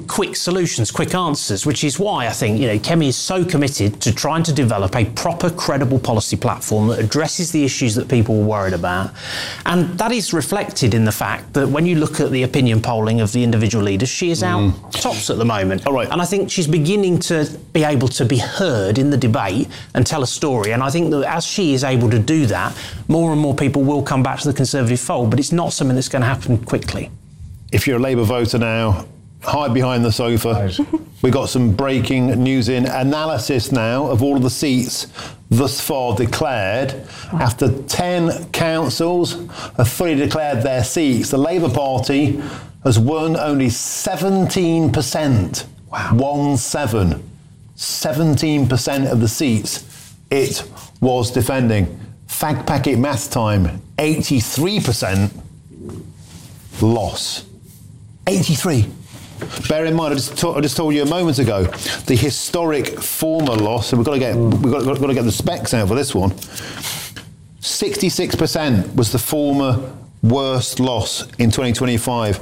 quick solutions, quick answers, which is why I think, Kemi is so committed to trying to develop a proper, credible policy platform that addresses the issues that people were worried about. And that is reflected in the fact that when you look at the opinion polling of the individual leaders, she is out tops at the moment. All right. And I think she's beginning to be able to be heard in the debate and tell a story. And I think that as she is able to do that, more and more people will come back to the Conservative fold, but it's not something that's going to happen quickly. If you're a Labour voter now, hide behind the sofa. We got some breaking news in. Analysis now of all of the seats thus far declared. After 10 councils have fully declared their seats, the Labour Party has won only 17%. Wow. 17% of the seats it was defending. Fag packet math time, 83% loss. 83. Bear in mind, I just told you a moment ago, the historic former loss, and we've got to get the specs out for this one. 66% was the former worst loss in 2025.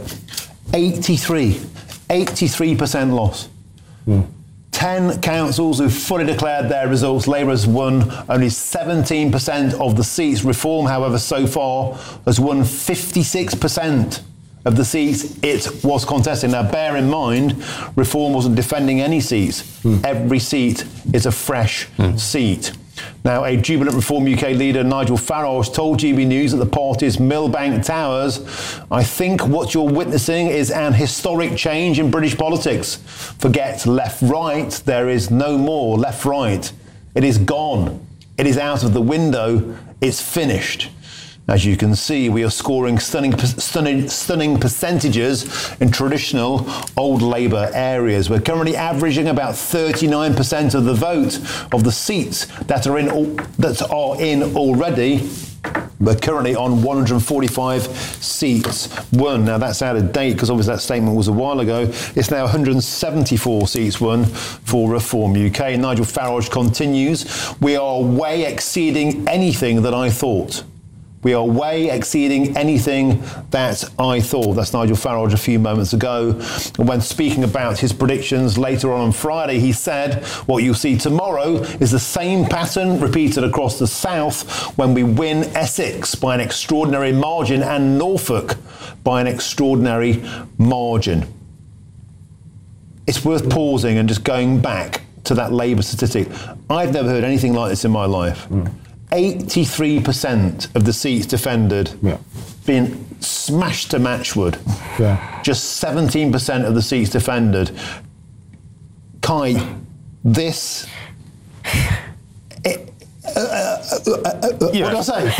83% loss. 10 councils who fully declared their results. Labour has won only 17% of the seats. Reform, however, so far has won 56% of the seats it was contesting. Now, bear in mind, Reform wasn't defending any seats. Every seat is a fresh seat. Now, a jubilant Reform UK leader, Nigel Farage, told GB News at the party's Millbank Towers, "I think what you're witnessing is an historic change in British politics. Forget left-right. There is no more left-right. It is gone. It is out of the window. It's finished." As you can see, we are scoring stunning percentages in traditional old Labour areas. We're currently averaging about 39% of the vote of the seats that are in already. We're currently on 145 seats won. Now, that's out of date because obviously that statement was a while ago. It's now 174 seats won for Reform UK. Nigel Farage continues, "We are way exceeding anything that I thought. We are way exceeding anything that I thought." That's Nigel Farage a few moments ago. And when speaking about his predictions later on Friday, he said, "What you'll see tomorrow is the same pattern repeated across the south when we win Essex by an extraordinary margin and Norfolk by an extraordinary margin." It's worth pausing and just going back to that Labour statistic. I've never heard anything like this in my life. 83% of the seats defended being smashed to matchwood. Just 17% of the seats defended. Kai, this... what do I say?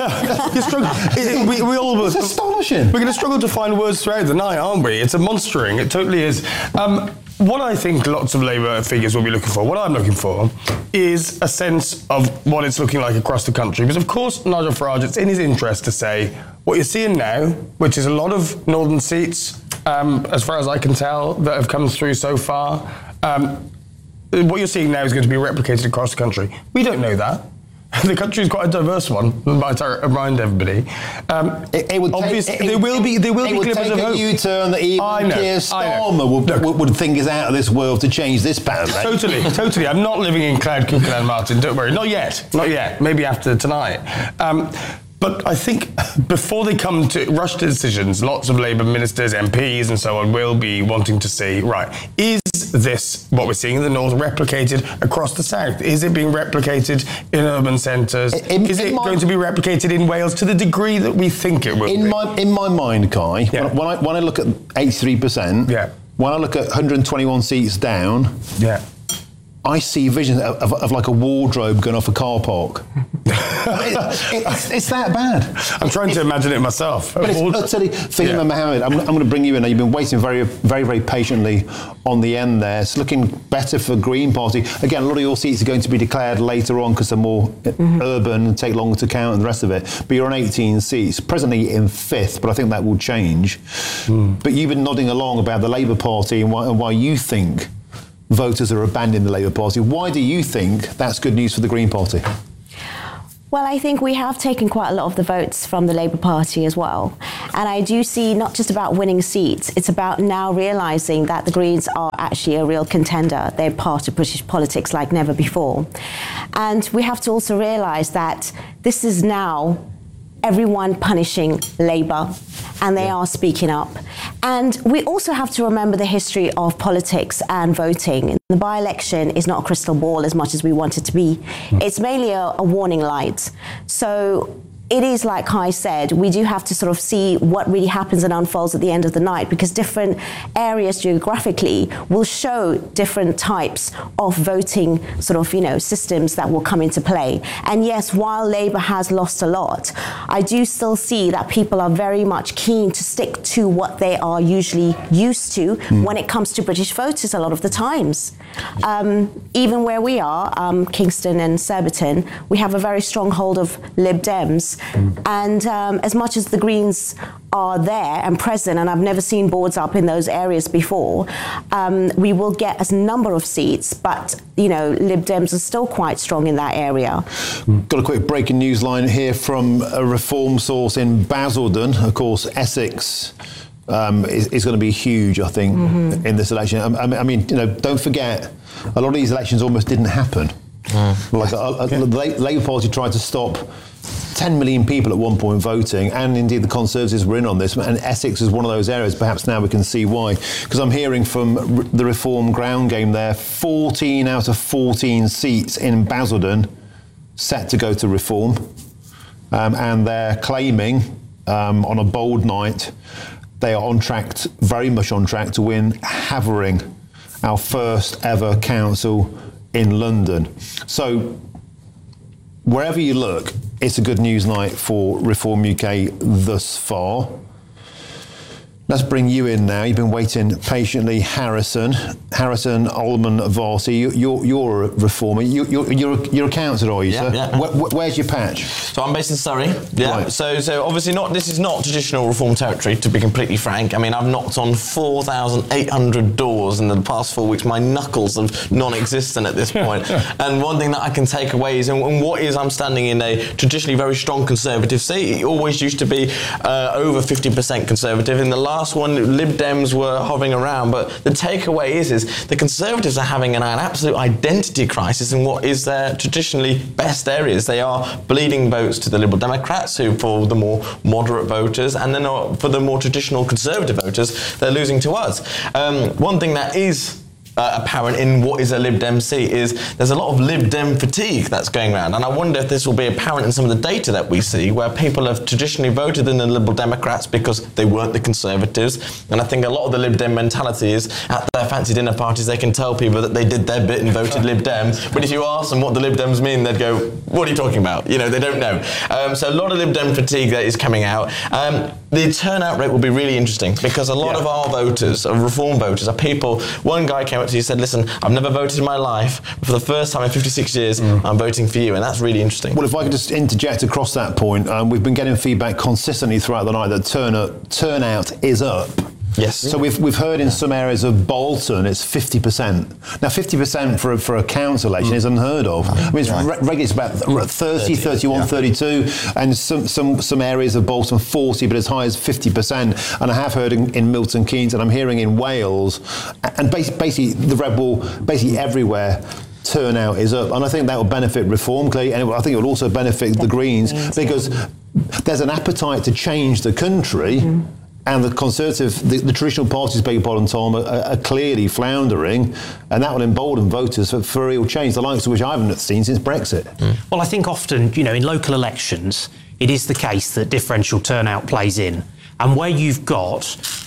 It's astonishing. We're going to struggle to find words throughout the night, aren't we? It's a monstering. It totally is. What I think lots of Labour figures will be looking for, what I'm looking for, is a sense of what it's looking like across the country. Because, of course, Nigel Farage, it's in his interest to say what you're seeing now, which is a lot of northern seats, as far as I can tell, that have come through so far. What you're seeing now is going to be replicated across the country. We don't know that. The country is quite a diverse one, might I remind everybody. There will be glimmers of hope. U-turn that even Keir Starmer would think is out of this world to change this pattern. Right? Totally. I'm not living in Cloud Cuckoo, Martin, don't worry. Not yet. Maybe after tonight. But I think before they come to rush to decisions, lots of Labour ministers, MPs and so on will be wanting to see, right, is this, what we're seeing in the north, replicated across the south? Is it being replicated in urban centres? Is it going to be replicated in Wales to the degree that we think it will be? In my mind, Kai, when I look at 83%, when I look at 121 seats down, I see visions of like a wardrobe going off a car park. It's that bad. I'm trying to imagine it myself. But it's utterly... Fahima Mohammed, I'm going to bring you in. You've been waiting very, very, very patiently on the end there. It's looking better for Green Party. Again, a lot of your seats are going to be declared later on because they're more urban and take longer to count and the rest of it. But you're on 18 seats, presently in 5th, but I think that will change. But you've been nodding along about the Labour Party and why you think voters are abandoning the Labour Party. Why do you think that's good news for the Green Party? Well, I think we have taken quite a lot of the votes from the Labour Party as well. And I do see not just about winning seats, it's about now realising that the Greens are actually a real contender. They're part of British politics like never before. And we have to also realise that this is now everyone punishing Labour, and they are speaking up. And we also have to remember the history of politics and voting. The by-election is not a crystal ball as much as we want it to be. It's mainly a warning light. So it is, like Kai said, we do have to sort of see what really happens and unfolds at the end of the night, because different areas geographically will show different types of voting sort of, systems that will come into play. And yes, while Labour has lost a lot, I do still see that people are very much keen to stick to what they are usually used to when it comes to British voters a lot of the times. Even where we are, Kingston and Surbiton, we have a very strong hold of Lib Dems. And as much as the Greens are there and present, and I've never seen boards up in those areas before, we will get a number of seats, but, Lib Dems are still quite strong in that area. Got a quick breaking news line here from a Reform source in Basildon. Of course, Essex is going to be huge, I think, in this election. I mean, don't forget, a lot of these elections almost didn't happen. The Labour Party tried to stop 10 million people at one point voting, and indeed the Conservatives were in on this, and Essex is one of those areas. Perhaps now we can see why, because I'm hearing from the Reform ground game there, 14 out of 14 seats in Basildon set to go to Reform, and they're claiming on a bold night they are very much on track to win Havering, our first ever council in London. So wherever you look, it's a good news night for Reform UK thus far. Let's bring you in now. You've been waiting patiently, Harrison Ullman Varsi. You're a reformer. You're a councillor, are you, sir? Yeah. Where's your patch? So I'm based in Surrey. Yeah. Right. So obviously this is not traditional reform territory, to be completely frank. I mean, I've knocked on 4,800 doors in the past 4 weeks. My knuckles are non-existent at this point. And one thing that I can take away is, I'm standing in a traditionally very strong Conservative seat. It always used to be over 50% Conservative. In the last one, Lib Dems were hovering around, but the takeaway is the Conservatives are having an absolute identity crisis in what is their traditionally best areas. They are bleeding votes to the Liberal Democrats, who for the more moderate voters, and then for the more traditional Conservative voters, they're losing to us. One thing that is apparent in what is a Lib Dem seat is there's a lot of Lib Dem fatigue that's going around, and I wonder if this will be apparent in some of the data that we see, where people have traditionally voted in the Liberal Democrats because they weren't the Conservatives. And I think a lot of the Lib Dem mentality is at their fancy dinner parties they can tell people that they did their bit and voted Lib Dem, but if you ask them what the Lib Dems mean, they'd go, what are you talking about? They don't know. So a lot of Lib Dem fatigue that is coming out. The turnout rate will be really interesting, because a lot of our voters, Reform voters, are people. One guy came up to you and said, listen, I've never voted in my life, but for the first time in 56 years, I'm voting for you, and that's really interesting. Well, if I could just interject across that point, we've been getting feedback consistently throughout the night that turnout is up. Yes. So we've heard in some areas of Bolton it's 50%. Now 50% for a council election is unheard of. I mean, it's regularly it's about 30, 31, 32, and some areas of Bolton 40, but as high as 50%. And I have heard in Milton Keynes, and I'm hearing in Wales, and basically the Red Bull, basically everywhere, turnout is up, and I think that will benefit Reform clearly, and I think it will also benefit the Greens, because there's an appetite to change the country. And the Conservative, the traditional parties, beg your pardon, Tom, are clearly floundering, and that will embolden voters for real change, the likes of which I haven't seen since Brexit. Well, I think often, in local elections, it is the case that differential turnout plays in. And where you've got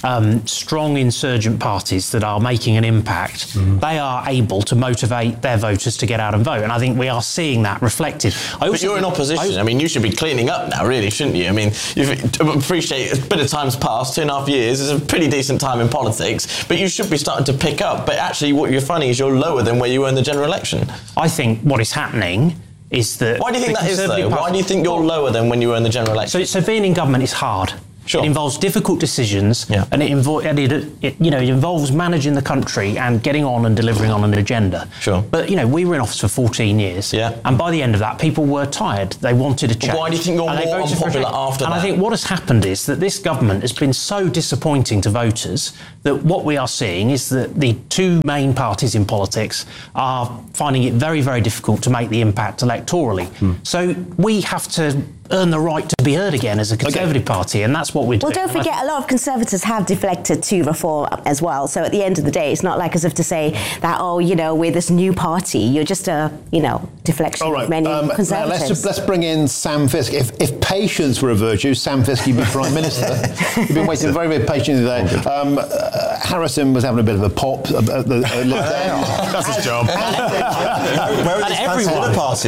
strong insurgent parties that are making an impact, they are able to motivate their voters to get out and vote. And I think we are seeing that reflected. But you're in opposition. I mean, you should be cleaning up now, really, shouldn't you? I mean, you appreciate a bit of time's passed, 2.5 years is a pretty decent time in politics, but you should be starting to pick up. But actually, what you're finding is you're lower than where you were in the general election. I think what is happening is that... Why do you think that is, though? Why do you think you're lower than when you were in the general election? So being in government is hard. Sure. It involves difficult decisions, and it involves managing the country and getting on and delivering on an agenda. Sure. But we were in office for 14 years, and by the end of that, people were tired. They wanted a change. Why do you think you're more unpopular after that? And I think what has happened is that this government has been so disappointing to voters that what we are seeing is that the two main parties in politics are finding it very, very difficult to make the impact electorally. So we have to earn the right to be heard again as a Conservative party, and that's what we're doing. Well, don't forget, a lot of Conservatives have deflected to reform as well. So at the end of the day, it's not like as if to say that, we're this new party. You're just a, deflection of many Conservatives. Let's bring in Sam Fisk. If patience were a virtue, Sam Fisk, you'd be Prime Minister. You've been waiting very, very patiently there. Harrison was having a bit of a pop. That's his job. Where are these everyone parties?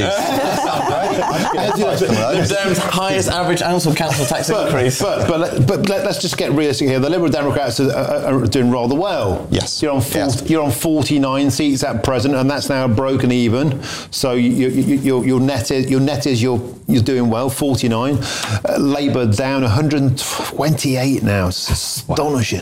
Highest average council tax increase. But let's just get realistic here. The Liberal Democrats are doing rather well. Yes. You're on 49 seats at present, and that's now broken even. So your net is you're doing well. 49. Labour down 128 now. It's astonishing.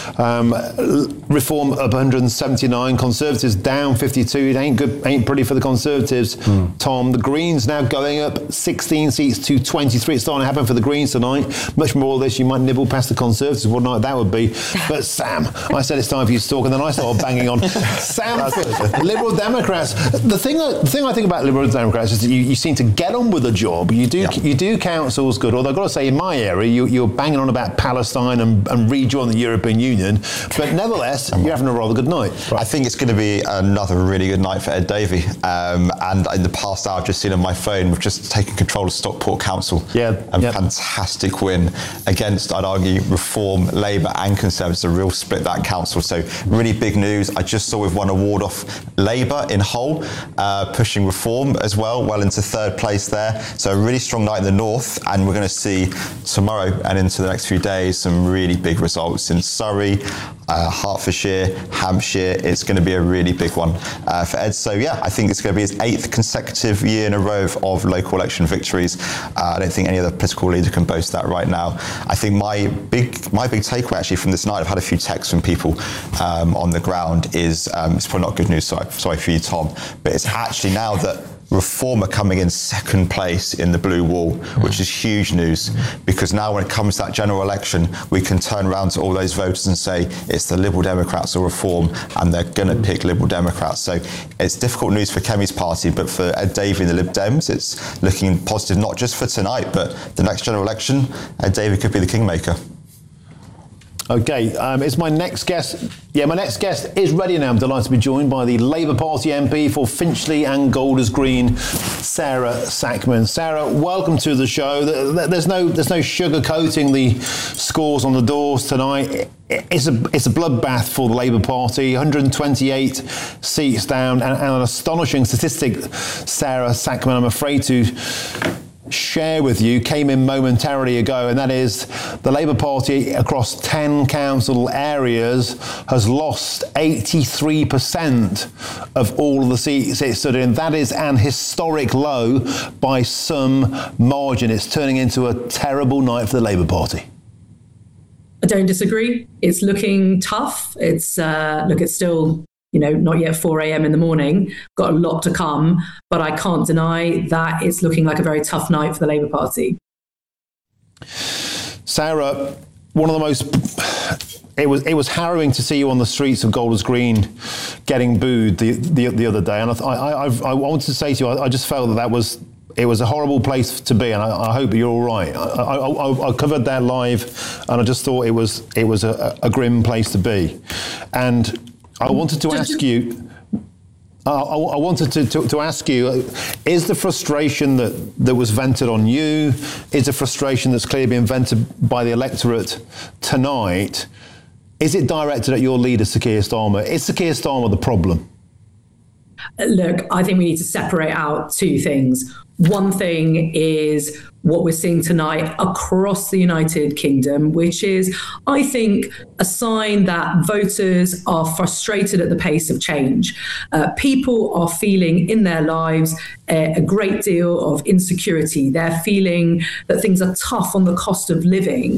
Reform up 179. Conservatives down 52. It ain't pretty for the Conservatives. Tom, the Greens now going up 16 seats to 23. It's starting to happen for the Greens tonight. Much more of this, you might nibble past the Conservatives. What a night that would be. But Sam, I said it's time for you to talk, and then I started banging on. Sam, Liberal Democrats. The thing I think about Liberal Democrats is that you seem to get on with the job. You do councils good. Although I've got to say, in my area, you're banging on about Palestine and rejoin the European Union. But nevertheless, you're having a rather good night. Right. I think it's going to be another really good night for Ed Davey. And in the past hour, I've just seen on my phone, we've just taken control of Stockport Council. Fantastic win against, I'd argue, Reform, Labour and Conservatives. A real split that council. So really big news. I just saw we've won a ward off Labour in Hull, pushing Reform as well into third place there. So a really strong night in the north, and we're going to see tomorrow and into the next few days some really big results in Surrey, Hertfordshire, Hampshire. It's going to be a really big one for Ed. So I think it's going to be his 8th consecutive year in a row of local election victories. I don't think any other political leader can boast that right now. I think my big takeaway actually from this night, I've had a few texts from people on the ground, is it's probably not good news, sorry for you, Tom, but it's actually now that Reform are coming in second place in the blue wall, which is huge news, because now when it comes to that general election, we can turn around to all those voters and say it's the Liberal Democrats or Reform, and they're going to pick Liberal Democrats. So it's difficult news for Kemi's party, but for Ed Davey and the Lib Dems, it's looking positive, not just for tonight, but the next general election. Ed Davey could be the kingmaker. Okay, it's my next guest. My next guest is ready now. I'm delighted to be joined by the Labour Party MP for Finchley and Golders Green, Sarah Sackman. Sarah, welcome to the show. There's no sugarcoating the scores on the doors tonight. It's a bloodbath for the Labour Party. 128 seats down, and an astonishing statistic, Sarah Sackman, I'm afraid to share with you, came in momentarily ago, and that is the Labour Party across 10 council areas has lost 83% of all of the seats it stood in. That is an historic low by some margin. It's turning into a terrible night for the Labour Party. I don't disagree. It's looking tough. It's still not yet 4 a.m. in the morning, got a lot to come, but I can't deny that it's looking like a very tough night for the Labour Party. Sarah, one of the most... It was harrowing to see you on the streets of Golders Green getting booed the other day, and I wanted to say to you, I just felt it was a horrible place to be, and I hope you're all right. I covered that live, and I just thought it was a grim place to be, and I wanted to ask you. I wanted to ask you: is the frustration that was vented on you, is the frustration that's clearly being vented by the electorate tonight, is it directed at your leader, Sir Keir Starmer? Is Sir Keir Starmer the problem? Look, I think we need to separate out two things. One thing is what we're seeing tonight across the United Kingdom, which is, I think, a sign that voters are frustrated at the pace of change. People are feeling in their lives a great deal of insecurity. They're feeling that things are tough on the cost of living.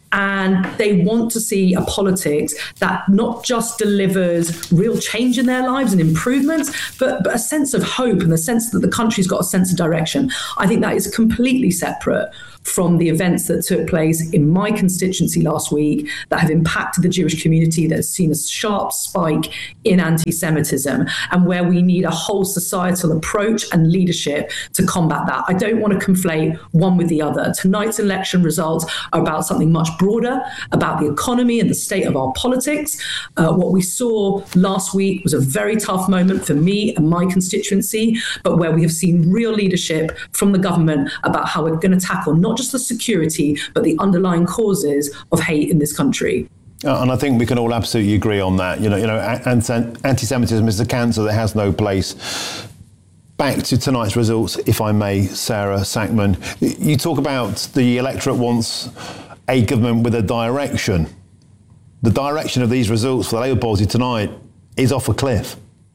And they want to see a politics that not just delivers real change in their lives and improvements, but a sense of hope and the sense that the country's got a sense of direction. I think that is completely separate from the events that took place in my constituency last week that have impacted the Jewish community, that has seen a sharp spike in anti-Semitism, and where we need a whole societal approach and leadership to combat that. I don't want to conflate one with the other. Tonight's election results are about something much broader, about the economy and the state of our politics. What we saw last week was a very tough moment for me and my constituency, but where we have seen real leadership from the government about how we're going to tackle not just the security, but the underlying causes of hate in this country. And I think we can all absolutely agree on that. Anti-Semitism is a cancer that has no place. Back to tonight's results, if I may, Sarah Sackman. You talk about the electorate wants a government with a direction. The direction of these results for the Labour Party tonight is off a cliff.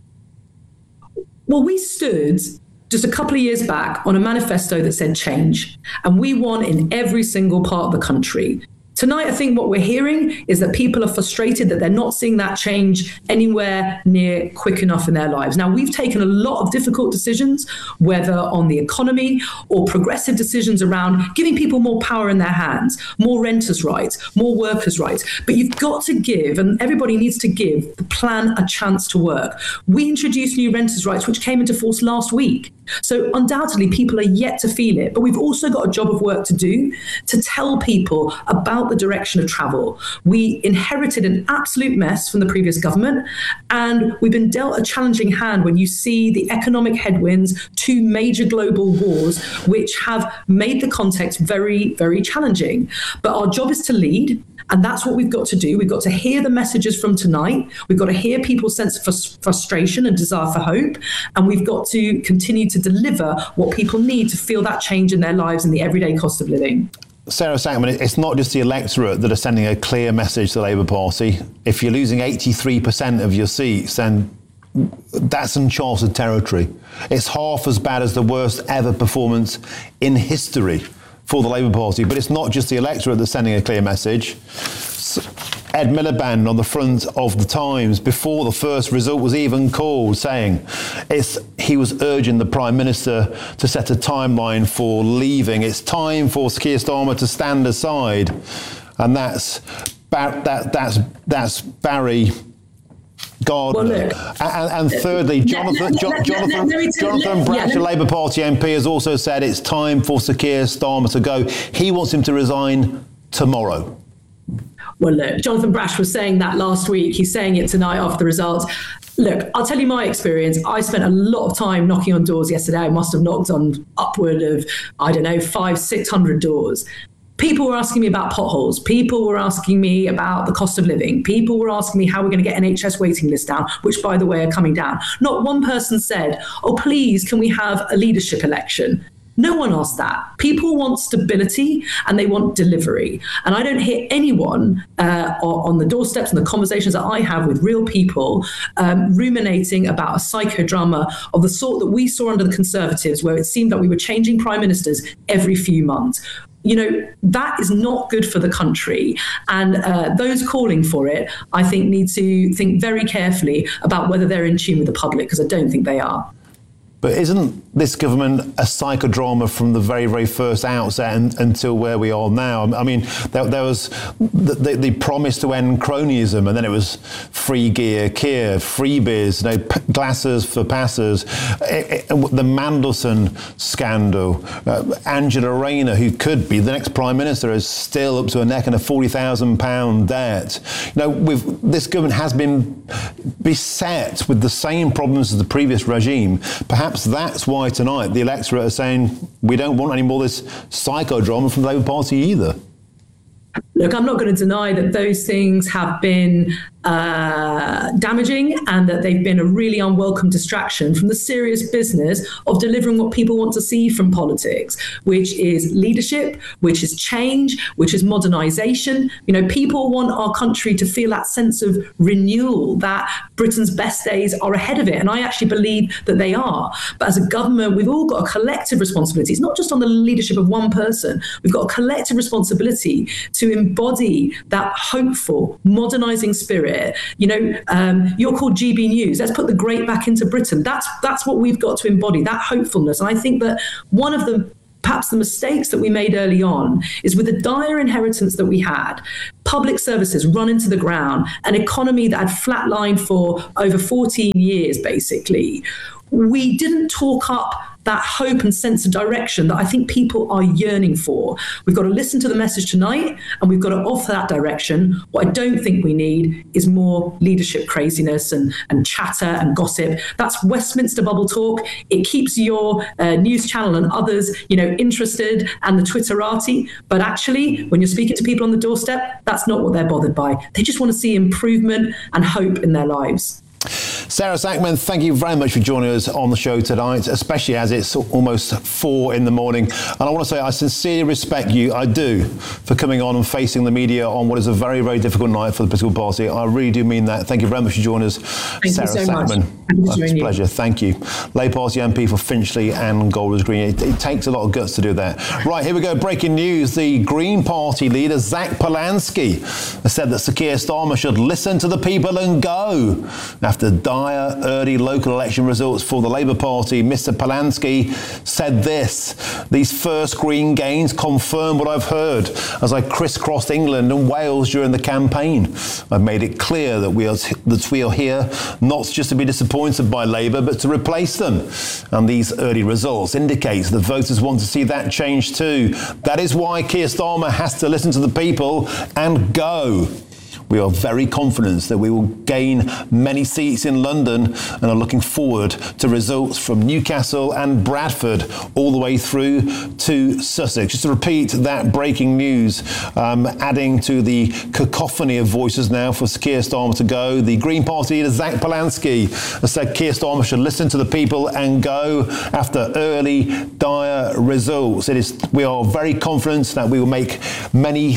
Well, we stood just a couple of years back on a manifesto that said change, and we won in every single part of the country. Tonight, I think what we're hearing is that people are frustrated that they're not seeing that change anywhere near quick enough in their lives. Now, we've taken a lot of difficult decisions, whether on the economy or progressive decisions around giving people more power in their hands, more renters' rights, more workers' rights. But you've got to give, and everybody needs to give, the plan a chance to work. We introduced new renters' rights, which came into force last week. So undoubtedly, people are yet to feel it. But we've also got a job of work to do to tell people about the direction of travel. We inherited an absolute mess from the previous government, and we've been dealt a challenging hand when you see the economic headwinds, two major global wars, which have made the context very, very challenging. But our job is to lead. And that's what we've got to do. We've got to hear the messages from tonight. We've got to hear people's sense of frustration and desire for hope. And we've got to continue to deliver what people need to feel that change in their lives and the everyday cost of living. Sarah Sackman, it's not just the electorate that are sending a clear message to the Labour Party. If you're losing 83% of your seats, then that's uncharted territory. It's half as bad as the worst ever performance in history for the Labour Party. But it's not just the electorate that's sending a clear message. Ed Miliband on the front of the Times before the first result was even called, saying he was urging the Prime Minister to set a timeline for leaving. It's time for Keir Starmer to stand aside. And that's Barry Gardiner. Well, look, and thirdly, Jonathan Brash, a Labour Party MP, has also said it's time for Sir Keir Starmer to go. He wants him to resign tomorrow. Well, look, Jonathan Brash was saying that last week. He's saying it tonight after the results. Look, I'll tell you my experience. I spent a lot of time knocking on doors yesterday. I must have knocked on upward of, 500-600 doors. People were asking me about potholes. People were asking me about the cost of living. People were asking me how we're going to get NHS waiting lists down, which, by the way, are coming down. Not one person said, oh, please, can we have a leadership election? No one asked that. People want stability and they want delivery. And I don't hear anyone on the doorsteps and the conversations that I have with real people ruminating about a psychodrama of the sort that we saw under the Conservatives, where it seemed that we were changing prime ministers every few months. That is not good for the country. And those calling for it, I think, need to think very carefully about whether they're in tune with the public, because I don't think they are. But isn't this government a psychodrama from the very, very first outset until where we are now? I mean, there was the promise to end cronyism, and then it was free gear, Keir, freebies, glasses for passers, the Mandelson scandal, Angela Rayner, who could be the next Prime Minister, is still up to her neck in a £40,000 debt. This government has been beset with the same problems as the previous regime. Perhaps that's why tonight the electorate are saying we don't want any more of this psychodrama from the Labour Party either. Look, I'm not going to deny that those things have been damaging, and that they've been a really unwelcome distraction from the serious business of delivering what people want to see from politics, which is leadership, which is change, which is modernization. You know, people want our country to feel that sense of renewal, that Britain's best days are ahead of it. And I actually believe that they are. But as a government, we've all got a collective responsibility. It's not just on the leadership of one person. We've got a collective responsibility to embody that hopeful, modernizing spirit. You know, you're called GB News. Let's put the great back into Britain. That's what we've got to embody, that hopefulness. And I think that one of the perhaps the mistakes that we made early on is, with the dire inheritance that we had, public services run into the ground, an economy that had flatlined for over 14 years, basically. We didn't talk up that hope and sense of direction that I think people are yearning for. We've got to listen to the message tonight, and we've got to offer that direction. What I don't think we need is more leadership craziness and chatter and gossip. That's Westminster bubble talk. It keeps your news channel and others, you know, interested, and the Twitterati. But actually, when you're speaking to people on the doorstep, that's not what they're bothered by. They just want to see improvement and hope in their lives. Sarah Sackman, thank you very much for joining us on the show tonight, especially as it's almost 4 a.m. And I want to say I sincerely respect you, I do, for coming on and facing the media on what is a very, very difficult night for the political party. I really do mean that. Thank you very much for joining us, Sarah Sackman. It's a pleasure. Thank you. Labour Party MP for Finchley and Golders Green. It takes a lot of guts to do that. Right, here we go. Breaking news. The Green Party leader, Zach Polansky, has said that Sir Keir Starmer should listen to the people and go. After dire early local election results for the Labour Party, Mr. Polansky said this: "These first Green gains confirm what I've heard as I crisscrossed England and Wales during the campaign. I've made it clear that we are here not just to be disappointed by Labour, but to replace them. And these early results indicate that voters want to see that change too. That is why Keir Starmer has to listen to the people and go. We are very confident that we will gain many seats in London and are looking forward to results from Newcastle and Bradford all the way through to Sussex." Just to repeat that breaking news, adding to the cacophony of voices now for Keir Starmer to go, the Green Party leader Zach Polansky has said Keir Starmer should listen to the people and go after early dire results. We are very confident that we will gain many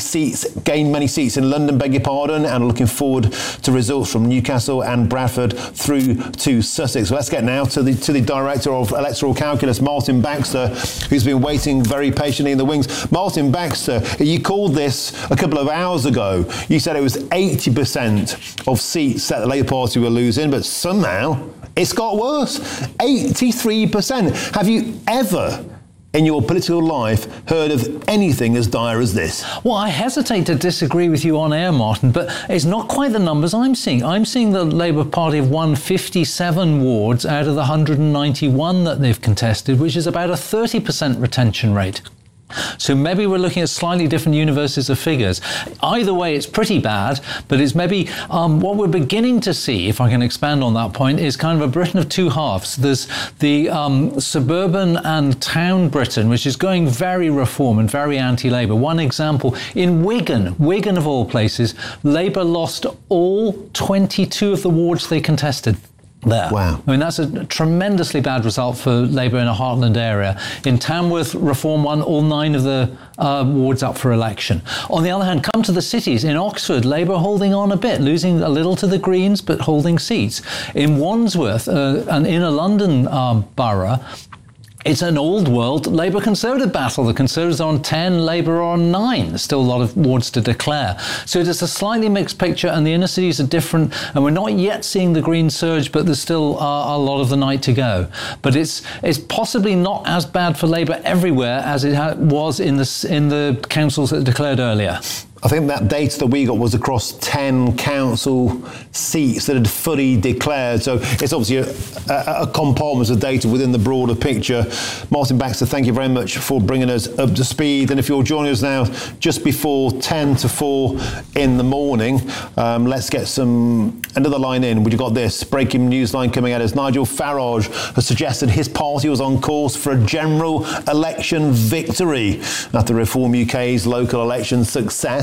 seats in London, beg your pardon, and are looking forward to results from Newcastle and Bradford through to Sussex. So let's get now to the Director of Electoral Calculus, Martin Baxter, who's been waiting very patiently in the wings. Martin Baxter, you called this a couple of hours ago. You said it was 80% of seats that the Labour Party were losing, but somehow it's got worse. 83%. Have you ever in your political life heard of anything as dire as this? Well, I hesitate to disagree with you on air, Martin, but it's not quite the numbers I'm seeing. I'm seeing the Labour Party have won 57 wards out of the 191 that they've contested, which is about a 30% retention rate. So maybe we're looking at slightly different universes of figures. Either way, it's pretty bad, but it's maybe what we're beginning to see, if I can expand on that point, is kind of a Britain of two halves. There's the suburban and town Britain, which is going very reform and very anti-Labour. One example, in Wigan of all places, Labour lost all 22 of the wards they contested there. Wow. I mean, that's a tremendously bad result for Labour in a heartland area. In Tamworth, Reform won all 9 of the wards up for election. On the other hand, come to the cities. In Oxford, Labour holding on a bit, losing a little to the Greens, but holding seats. In Wandsworth, an inner London borough, it's an old world Labour Conservative battle. The Conservatives are on 10, Labour are on 9. There's still a lot of wards to declare. So it's a slightly mixed picture, and the inner cities are different, and we're not yet seeing the Green surge, but there's still a lot of the night to go. But it's possibly not as bad for Labour everywhere as it was in the councils that declared earlier. I think that data that we got was across 10 council seats that had fully declared. So it's obviously a compartment of data within the broader picture. Martin Baxter, thank you very much for bringing us up to speed. And if you're joining us now just before 10 to 4 in the morning, let's get another line in. We've got this breaking news line coming at us. Nigel Farage has suggested his party was on course for a general election victory after Reform UK's local election success.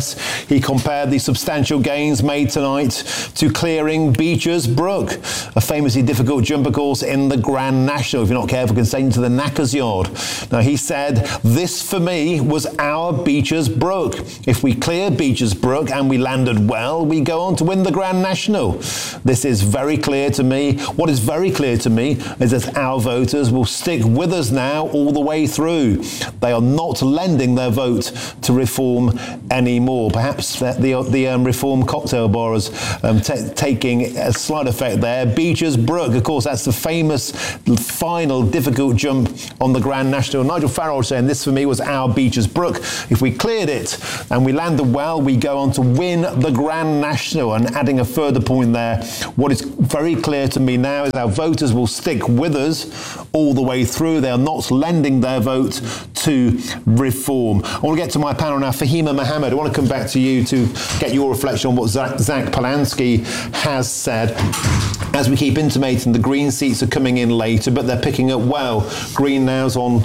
address, he compared the substantial gains made tonight to clearing Becher's Brook, a famously difficult jumper course in the Grand National, if you're not careful, can send you to the Knackers Yard. Now, he said, this for me was our Becher's Brook. If we cleared Becher's Brook and we landed well, we go on to win the Grand National. This is very clear to me. What is very clear to me is that our voters will stick with us now all the way through. They are not lending their vote to reform anymore. Perhaps the reform cocktail bar is taking a slight effect there. Becher's Brook, of course, that's the famous final difficult jump on the Grand National. Nigel Farage saying this for me was our Becher's Brook. If we cleared it and we landed well, we go on to win the Grand National. And adding a further point there, what is very clear to me now is our voters will stick with us all the way through. They are not lending their vote to reform. I want to get to my panel now. Fahima Mohammed, I want to come back to you to get your reflection on what Zach Polanski has said. As we keep intimating, the Green seats are coming in later, but they're picking up well. Green now's on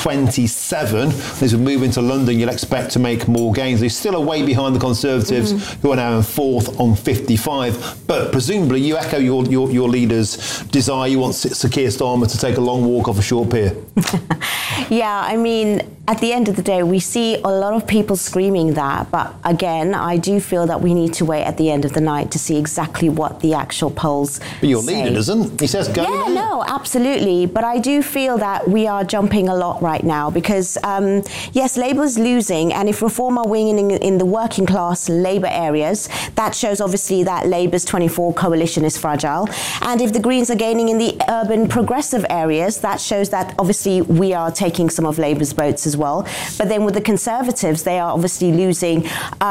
27. As we move into London, you'll expect to make more gains. They're still way behind the Conservatives, who are now in fourth on 55. But presumably, you echo your leader's desire. You want Sir Keir Starmer to take a long walk off a short pier. Yeah, I mean, at the end of the day, we see a lot of people screaming that. But again, I do feel that we need to wait at the end of the night to see exactly what the actual polls But your say. leader doesn't. He says go. Yeah, no, absolutely. But I do feel that we are jumping a lot right now because, yes, Labour's losing. And if Reform are winning in the working class Labour areas, that shows obviously that Labour's 24 coalition is fragile. And if the Greens are gaining in the urban progressive areas, that shows that obviously we are taking some of Labour's votes as well. But then with the Conservatives, they are obviously losing,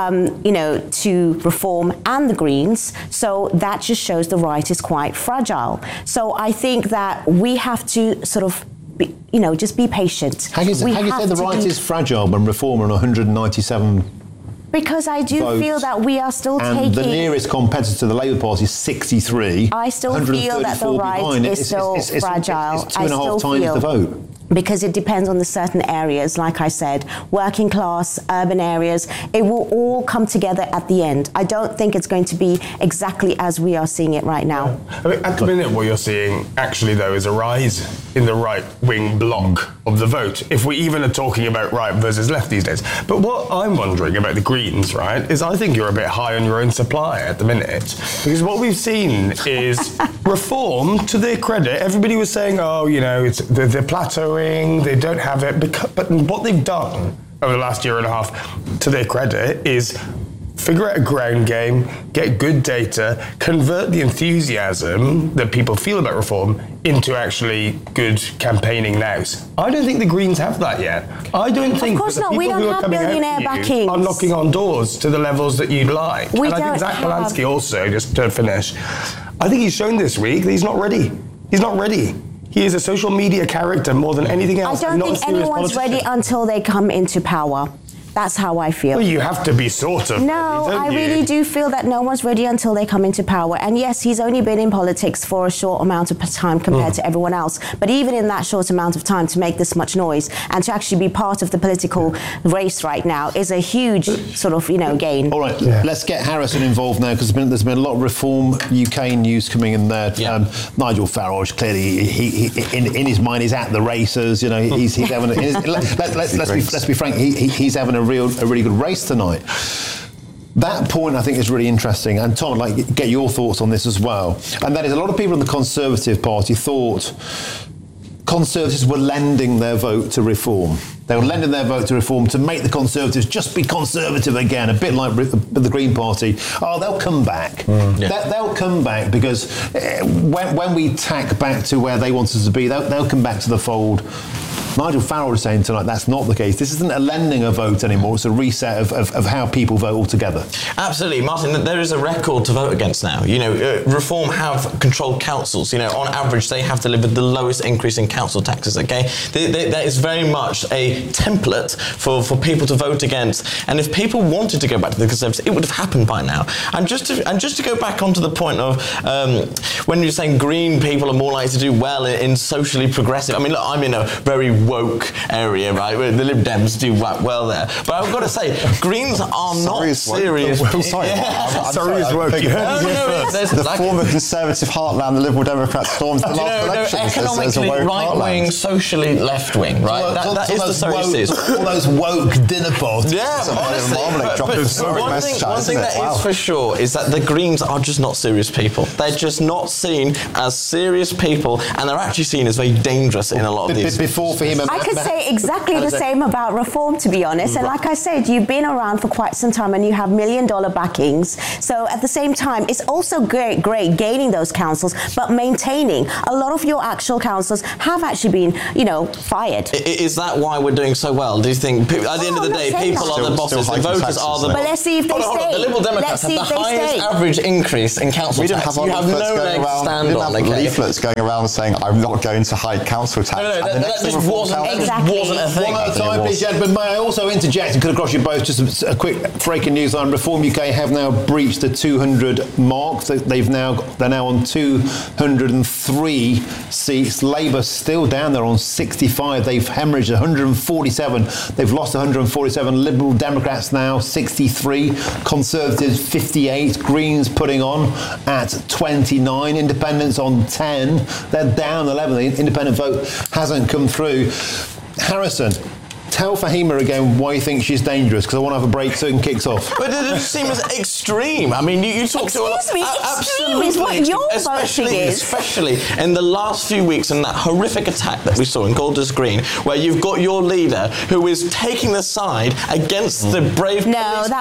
to Reform and the Greens. So that just shows the right is quite fragile. So I think that we have to sort of just be patient. How do you say the right is fragile when Reform are on 197? Because I do feel that we are still taking... the nearest competitor to the Labour Party is 63. I still feel that the right is still fragile. It's 2.5 times the vote. Because it depends on the certain areas, like I said, working class, urban areas, it will all come together at the end. I don't think it's going to be exactly as we are seeing it right now. I mean, at the minute, what you're seeing actually, though, is a rise in the right-wing bloc of the vote, if we even are talking about right versus left these days. But what I'm wondering about the Greens, right, is I think you're a bit high on your own supply at the minute. Because what we've seen is Reform, to their credit, everybody was saying, they're plateauing, they don't have it. But what they've done over the last year and a half, to their credit, is figure out a ground game, get good data, convert the enthusiasm that people feel about Reform into actually good campaigning nows. I don't think the Greens have that yet. I don't think of course that the not. We people don't who are have coming billionaire out to backings. you are knocking on doors to the levels that you'd like. We and I think don't Zach Polanski have... also, just to finish, I think he's shown this week that he's not ready. He's not ready. He is a social media character more than anything else. I don't think anyone's ready until they come into power. That's how I feel. Well, you have to be sort of. No, I really do feel that no one's ready until they come into power. And yes, he's only been in politics for a short amount of time compared to everyone else. But even in that short amount of time to make this much noise and to actually be part of the political race right now is a huge sort of, gain. All right, let's get Harrison involved now because there's been a lot of Reform UK news coming in there. Yeah. Nigel Farage, clearly, he in his mind, he's at the races. He's having. Let's be frank. He's having a really good race tonight. That point I think is really interesting, and Tom, I'd like to get your thoughts on this as well. And that is, a lot of people in the Conservative Party thought Conservatives were lending their vote to Reform. They were lending their vote to Reform to make the Conservatives just be Conservative again, a bit like the Green Party. Oh, they'll come back. They'll come back because when we tack back to where they want us to be, they'll come back to the fold. Nigel Farage is saying tonight that's not the case. This isn't a lending a vote anymore. It's a reset of how people vote altogether. Absolutely, Martin. There is a record to vote against now. Reform have controlled councils. On average, they have delivered the lowest increase in council taxes. Okay, that is very much a template for people to vote against. And if people wanted to go back to the Conservatives, it would have happened by now. And just to go back onto the point of when you're saying Green people are more likely to do well in socially progressive. I mean, look, I'm in a very woke area, right? Where the Lib Dems do well there. But I've got to say, Greens are not serious. Sorry, Sorry, is woke. The former Conservative heartland, the Liberal Democrats stormed the last election. Economically right-wing, socially left-wing, right? Well, that is the Surrey all those woke dinner pots. Yeah, honestly. One thing that is for sure is that the Greens are just not serious people. They're just not seen as serious people, and they're actually seen as very dangerous in a lot of these. Before for him, I could say exactly the same about Reform, to be honest. And like I said, you've been around for quite some time and you have $1 million backings. So at the same time, it's also great gaining those councils, but maintaining. A lot of your actual councillors have actually been, fired. Is that why we're doing so well? Do you think, at the end of the day, people are the bosses, the voters are the bosses? But let's see if they stay. The Liberal Democrats have the highest average increase in council tax. You have no leg to stand on. Leaflets going around saying, I'm not going to hike council tax. No, that just wasn't a thing. One at a time, please, gentlemen. May I also interject and cut across you both? Just a quick breaking news on Reform UK have now breached the 200 mark. They're now on 203 seats. Labour still down there on 65. They've hemorrhaged 147. They've lost 147. Liberal Democrats now 63. Conservatives 58. Greens putting on at 29. Independents on 10. They're down 11. The independent vote hasn't come through. Harrison, tell Fahima again why you think she's dangerous, because I want to have a break so it kicks off. But it doesn't seem as extreme. I mean, you talk to a lot. Absolutely, is what your voting is. Especially in the last few weeks and that horrific attack that we saw in Golders Green, where you've got your leader who is taking the side against the brave police.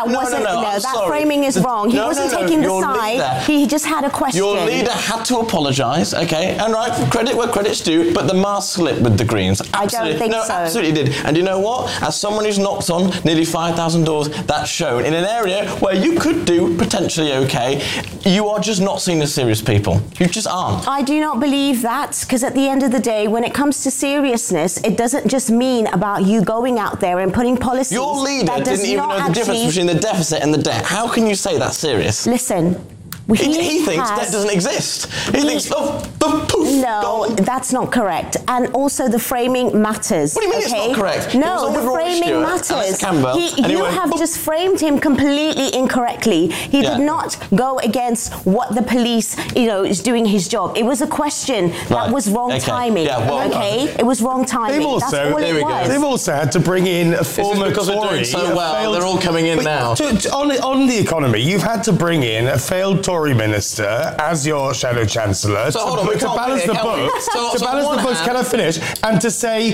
That framing is wrong. He wasn't taking the side. He just had a question. Your leader had to apologise, okay? And right, credit where credit's due, but the mask slipped with the Greens. Absolutely. I don't think so. No, absolutely did. And you know what? As someone who's knocked on nearly 5,000 doors, that's shown in an area where you could do potentially okay. You are just not seen as serious people. You just aren't. I do not believe that, because at the end of the day, when it comes to seriousness, it doesn't just mean about you going out there and putting policies. Your leader didn't even know the difference between the deficit and the debt. How can you say that's serious? Listen. He thinks debt doesn't exist. He thinks, poof. No, that's not correct. And also the framing matters. What do you mean it's not correct? No, the framing matters. You have just framed him completely incorrectly. He did not go against what the police, is doing his job. It was a question that was wrong timing. It was wrong timing. They've also had to bring in a former because Tory. They're doing so well. They're all coming in now. On the economy, you've had to bring in a failed Tory minister as your shadow chancellor to balance the books. Can I finish? And to say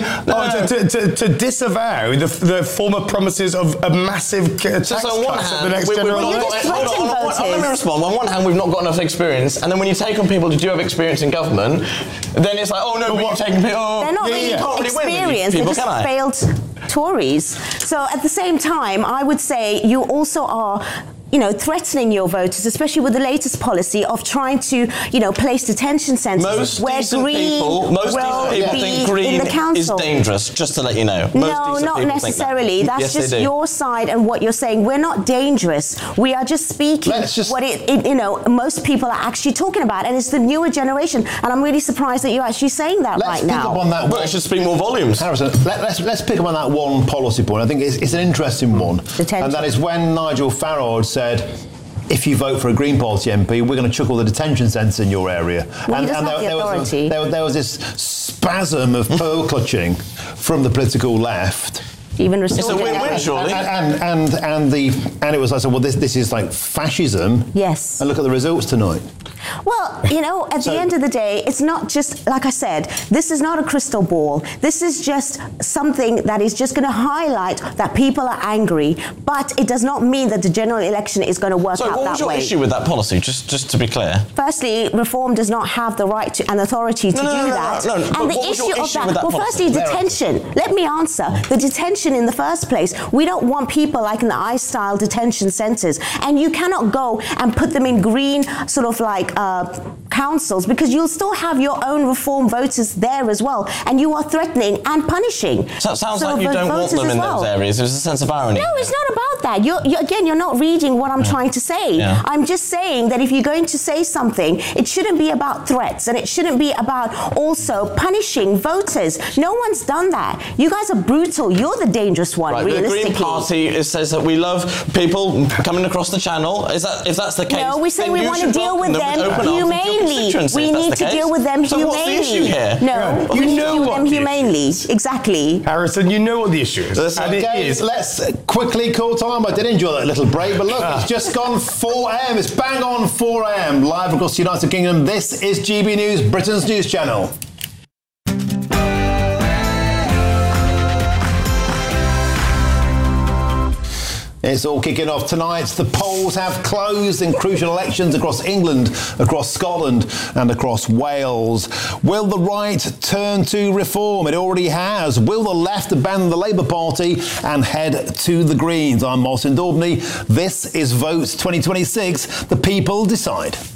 to disavow the former promises of a massive tax cuts at the next general election. Let me respond. On one hand, we've not got enough experience, and then when you take on people who do have experience in government, then it's like, but you're taking people. They're not really experienced. They're just failed Tories. So at the same time, I would say you also are threatening your voters, especially with the latest policy of trying to, place detention centres where Green will be in the council. Is dangerous, just to let you know. No, not necessarily. That's just your side and what you're saying. We're not dangerous. We are just speaking what most people are actually talking about, and it's the newer generation. And I'm really surprised that you're actually saying that right now. Let's pick up on that. Well, it should speak more volumes. Harrison, let's pick up on that one policy point. I think it's an interesting one. Detention. And that is when Nigel Farage said, if you vote for a Green Party MP, we're going to chuck all the detention centres in your area. Well, he doesn't have the authority. There was this spasm of pearl clutching from the political left. Even it's a win-win, surely. And it was, I said, well, this is like fascism. Yes. And look at the results tonight. Well, at the end of the day, it's not just, like I said, this is not a crystal ball. This is just something that is just going to highlight that people are angry, but it does not mean that the general election is going to work out that way. So what was your issue with that policy, just to be clear? Firstly, Reform does not have the right and authority to do that. And the issue of that, firstly, detention. Let me answer. The detention in the first place, we don't want people like in the I-style detention centres, and you cannot go and put them in green sort of like councils, because you'll still have your own Reform voters there as well, and you are threatening and punishing. So it sounds like you don't want them in those areas. There's a sense of irony. No, it's not about that. You're not reading what I'm trying to say. Yeah. I'm just saying that if you're going to say something, it shouldn't be about threats, and it shouldn't be about also punishing voters. No one's done that. You guys are brutal. You're the dangerous one, Right, realistically. the Green Party says that we love people coming across the channel. If that's the case, No, we say then we you want to should deal with welcome them with open arms into your humanely. constituency, We if that's need the to case. deal with them so humanely. what's the issue here? No, we You need to know deal with what them the issue humanely. is. Exactly. Harrison, you know what the issue is. And it Okay, is. let's quickly call time. I did enjoy that little break, but look, it's just gone 4 a.m. It's bang on 4 a.m. live across the United Kingdom. This is GB News, Britain's news channel. It's all kicking off tonight. The polls have closed in crucial elections across England, across Scotland and across Wales. Will the right turn to reform? It already has. Will the left abandon the Labour Party and head to the Greens? I'm Martin Daubney. This is Vote 2026. The people decide.